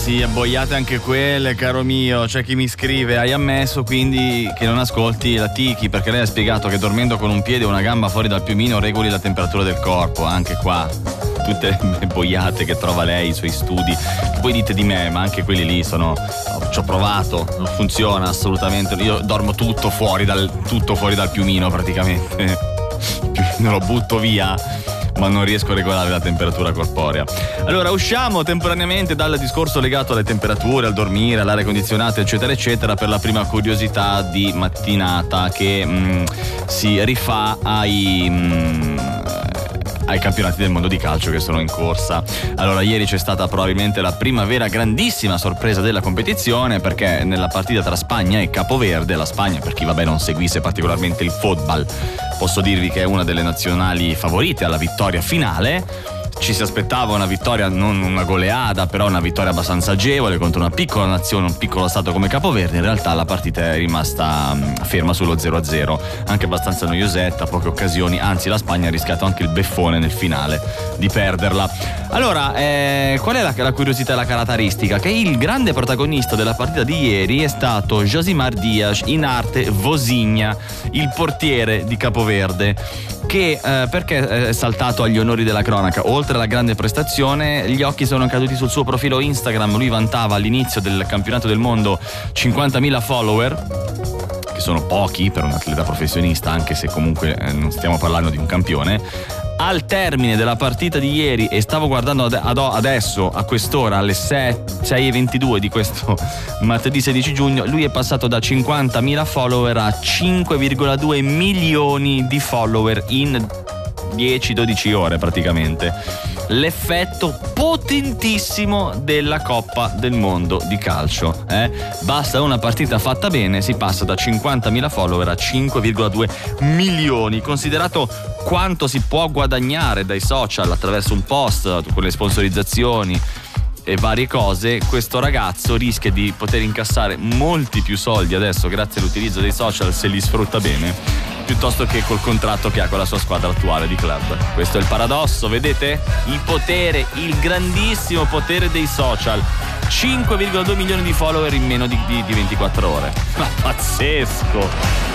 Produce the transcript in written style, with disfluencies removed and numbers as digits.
sì, abboiate anche quelle, caro mio. C'è chi mi scrive: hai ammesso quindi che non ascolti la Tiki, perché lei ha spiegato che dormendo con un piede e una gamba fuori dal piumino regoli la temperatura del corpo. Anche qua tutte le boiate che trova lei, i suoi studi. Voi dite di me, ma anche quelli lì sono. Ci ho provato, non funziona assolutamente. Io dormo tutto fuori dal piumino praticamente. Non lo butto via, ma non riesco a regolare la temperatura corporea. Allora usciamo temporaneamente dal discorso legato alle temperature, al dormire, all'aria condizionata, eccetera eccetera, per la prima curiosità di mattinata che si rifà ai campionati del mondo di calcio che sono in corsa. Allora ieri c'è stata probabilmente la prima vera grandissima sorpresa della competizione, perché nella partita tra Spagna e Capoverde, la Spagna, per chi non seguisse particolarmente il football, posso dirvi che è una delle nazionali favorite alla vittoria finale. Ci si aspettava una vittoria, non una goleada, però una vittoria abbastanza agevole contro una piccola nazione, un piccolo stato come Capoverde. In realtà la partita è rimasta ferma sullo 0-0, anche abbastanza noiosetta, poche occasioni, anzi la Spagna ha rischiato anche il beffone nel finale di perderla. Allora, qual è la curiosità e la caratteristica? Che il grande protagonista della partita di ieri è stato Josimar Dias, in arte Vozinha, il portiere di Capoverde, che perché è saltato agli onori della cronaca. Oltre alla grande prestazione, gli occhi sono caduti sul suo profilo Instagram. Lui vantava all'inizio del campionato del mondo 50.000 follower, che sono pochi per un atleta professionista, anche se comunque non stiamo parlando di un campione. Al termine della partita di ieri, e stavo guardando adesso a quest'ora alle 6:22 di questo martedì 16 giugno, lui è passato da 50.000 follower a 5,2 milioni di follower in 10-12 ore praticamente. L'effetto potentissimo della Coppa del Mondo di calcio. Basta una partita fatta bene, si passa da 50.000 follower a 5,2 milioni. Considerato quanto si può guadagnare dai social attraverso un post con le sponsorizzazioni e varie cose, questo ragazzo rischia di poter incassare molti più soldi adesso grazie all'utilizzo dei social, se li sfrutta bene, piuttosto che col contratto che ha con la sua squadra attuale di club. Questo è il paradosso, vedete? Il potere, il grandissimo potere dei social. 5,2 milioni di follower in meno di 24 ore. Ma pazzesco!